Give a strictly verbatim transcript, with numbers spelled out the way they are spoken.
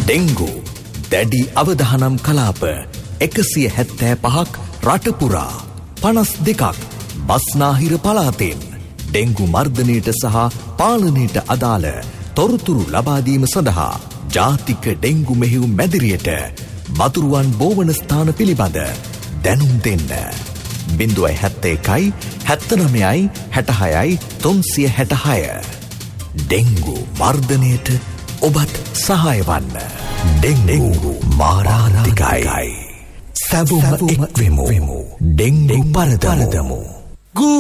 Dengue දැඩි අවධානම් කලාප එකසිය හැත්තෑ පහක් රටපුරා පනස් දෙකක් බස්නාහිර පලාතෙන් ඩෙංගු මර්ධනයට සහ පාලනයට අදාළ තොරතුරු ලබාදීම සඳහා ජාතික ඩෙංගු මෙහෙයුම් මැදිරියට මතුරුවන් බෝවන ස්ථාන පිළිබඳ දැනුම් දෙන්න. බිඳුවයි හැත්තෑ එකයි හැත්තනමයයි හැටහයයි තුන්සිය හැටහය. ඩෙංගු මර්ධනයට ඔබත් සහාය වන්න. ඩෙංගු මාරාන්තිකයි. සැබොම එක්වෙමු. ඩෙංගු පරදමු.